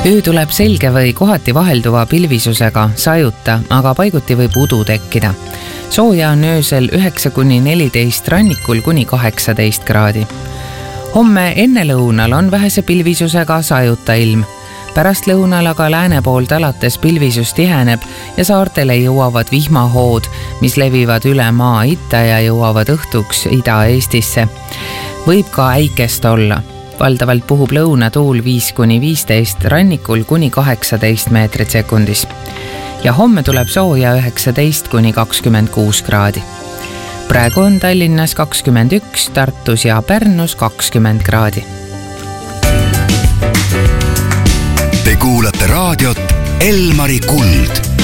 Öö tuleb selge või kohati vahelduva pilvisusega, sajuta, aga paiguti võib udu tekkida. Sooja on öösel 9–14, rannikul kuni 18 kraadi. Homme enne lõunal on vähese pilvisusega sajuta ilm. Pärast lõunal aga lääne poolt alates pilvisus tiheneb ja saartele jõuavad vihmahood, mis levivad üle maa itta ja jõuavad õhtuks Ida-Eestisse. Võib ka äikest olla. Valdavalt puhub lõunatuul 5–15, rannikul kuni 18 meetrit sekundis. Ja homme tuleb sooja 19–26 kraadi. Praegu on Tallinnas 21, Tartus ja Pärnus 20 kraadi. Te kuulate raadiot Elmari Kuld.